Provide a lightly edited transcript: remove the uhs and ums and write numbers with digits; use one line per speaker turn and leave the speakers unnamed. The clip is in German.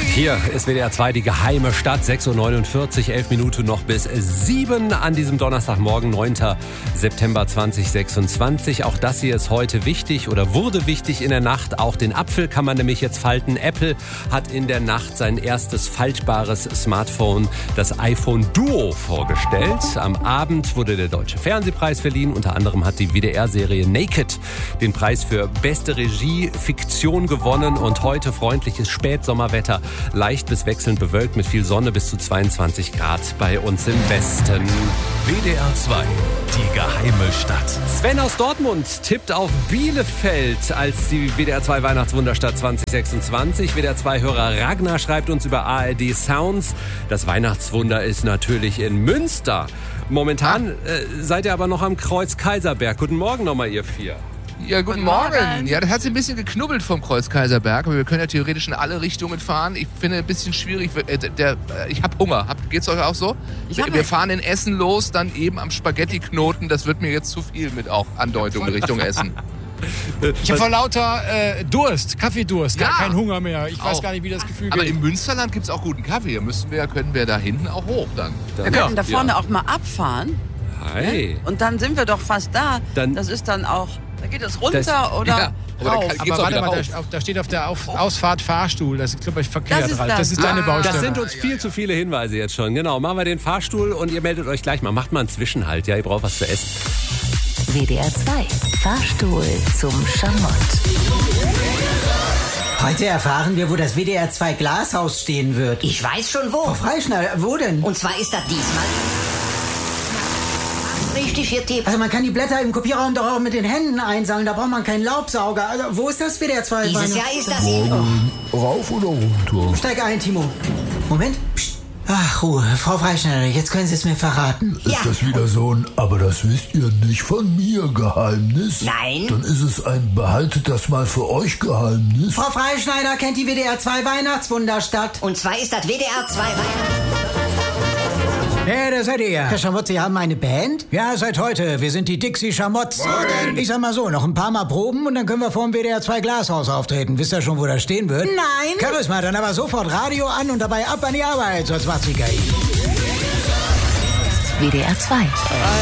Hier ist WDR 2, die geheime Stadt, 6.49 Uhr, 11 Minuten noch bis 7 an diesem Donnerstagmorgen, 9. September 2026. Auch das hier ist heute wichtig oder wurde wichtig in der Nacht. Auch den Apfel kann man nämlich jetzt falten. Apple hat in der Nacht sein erstes faltbares Smartphone, das iPhone Duo, vorgestellt. Am Abend wurde der Deutsche Fernsehpreis verliehen. Unter anderem hat die WDR-Serie Naked den Preis für beste Regie, Fiktion gewonnen. Und heute freundliches Spätsommerwetter. Leicht bis wechselnd bewölkt mit viel Sonne, bis zu 22 Grad bei uns im Westen.
WDR 2, die geheime Stadt.
Sven aus Dortmund tippt auf Bielefeld als die WDR 2 Weihnachtswunderstadt 2026. WDR 2 Hörer Ragnar schreibt uns über ARD Sounds. Das Weihnachtswunder ist natürlich in Münster. Momentan seid ihr aber noch am Kreuz Kaiserberg. Guten Morgen nochmal, ihr vier.
Ja, guten Morgen. Ja, das hat sich ein bisschen geknubbelt vom Kreuz Kaiserberg. Aber wir können ja theoretisch in alle Richtungen fahren. Ich finde ein bisschen schwierig. Ich habe Hunger. Geht's euch auch so? Wir fahren in Essen los, dann eben am Spaghetti-Knoten. Das wird mir jetzt zu viel mit auch Andeutungen Richtung Essen.
Ich habe vor lauter Durst, Kaffeedurst,
Ja,
kein Hunger mehr. Ich weiß
auch.
gar nicht, wie das Gefühl
Aber
geht.
im Münsterland gibt's auch guten Kaffee. Können wir da hinten auch hoch dann.
Wir können da vorne auch mal abfahren.
Hi.
Und dann sind wir doch fast da.
Dann-
Das ist dann auch, da geht es runter
Das-
oder
ja, oder
rauf.
geht's
Aber
auch
warte
wieder
mal,
auf.
da steht auf der Ausfahrt Fahrstuhl. Das ist, glaube ich, verkehrt,
Das ist
Ralf.
das.
Das ist deine Baustelle.
Das sind uns viel zu viele Hinweise jetzt schon. Genau, machen wir den Fahrstuhl und ihr meldet euch gleich mal. Macht mal einen Zwischenhalt, ja, ihr braucht was zu essen.
WDR 2, Fahrstuhl zum Schamott.
Heute erfahren wir, wo das WDR 2 Glashaus stehen wird.
Ich weiß schon wo.
Frau Freischneider, wo denn?
Und zwar ist das diesmal richtig hier tief.
Also man kann die Blätter im Kopierraum doch auch mit den Händen einsammeln, da braucht man keinen Laubsauger. Also wo ist das WDR 2?
Dieses Jahr ist das.
Rauf oder runter?
Steig ein, Timo. Moment. Psst. Ach, Ruhe. Frau Freischneider, jetzt können Sie es mir verraten.
Ist das wieder so ein, aber das wisst ihr nicht von mir Geheimnis?
Nein.
Dann ist es ein behaltet das mal für euch Geheimnis.
Frau Freischneider kennt die WDR 2 Weihnachtswunderstadt.
Und zwar ist das WDR 2 Weihnachten.
Ja, da seid ihr ja. Herr Schamott, Sie haben eine Band?
Ja, seit heute. Wir sind die Dixie Schamotts. Ich sag mal so, noch ein paar Mal proben und dann können wir vor dem WDR 2 Glashaus auftreten. Wisst ihr schon, wo das stehen wird?
Nein.
Charisma, dann aber sofort Radio an und dabei ab an die Arbeit, sonst macht's die KI.
WDR 2.